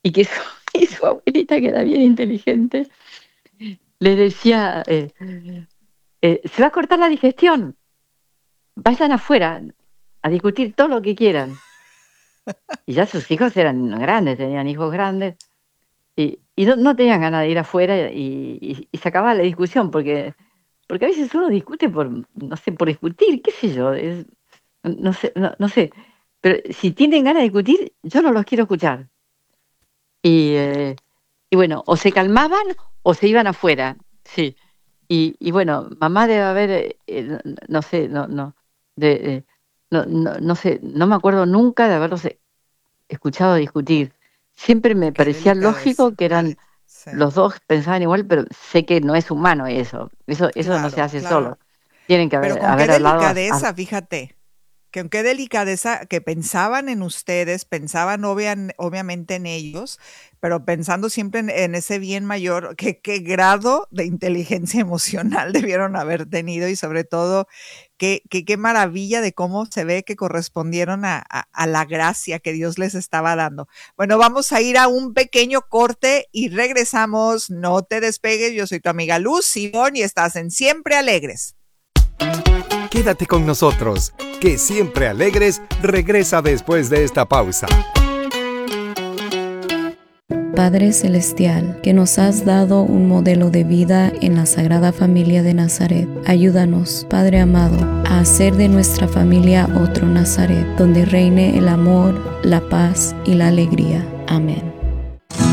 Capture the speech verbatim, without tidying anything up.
y que su, y su abuelita, que era bien inteligente, le decía, eh, eh, se va a cortar la digestión, vayan afuera a discutir todo lo que quieran. Y ya sus hijos eran grandes, tenían hijos grandes, y, y no, no tenían ganas de ir afuera y, y- y se acababa la discusión, porque, porque a veces uno discute por, no sé, por discutir, qué sé yo, es- no sé, no, no sé, pero si tienen ganas de discutir, yo no los quiero escuchar. Y, eh, y bueno, o se calmaban o se iban afuera, sí. Y, y bueno, mamá debe haber, eh, eh, no, no- no sé, no, no, de, eh, no, no, no sé, no me acuerdo nunca de haberlos e- escuchado discutir. Siempre me Qué parecía delicadeza. lógico que eran Sí, los dos pensaban igual, pero sé que no es humano eso. Eso, eso no se claro, hace claro. solo. Tienen que Pero haber, con qué haber hablado. as- as- delicadeza, fíjate. Que con qué delicadeza que pensaban en ustedes, pensaban obvian- obviamente en ellos, pero pensando siempre en, en ese bien mayor, que qué grado de inteligencia emocional debieron haber tenido y sobre todo qué, qué, qué maravilla de cómo se ve que correspondieron a, a, a la gracia que Dios les estaba dando. Bueno, vamos a ir a un pequeño corte y regresamos. No te despegues, yo soy tu amiga Luz Simón y estás en Siempre Alegres. Quédate con nosotros, que Siempre Alegres regresa después de esta pausa. Padre Celestial, que nos has dado un modelo de vida en la Sagrada Familia de Nazaret, ayúdanos, Padre amado, a hacer de nuestra familia otro Nazaret, donde reine el amor, la paz y la alegría. Amén.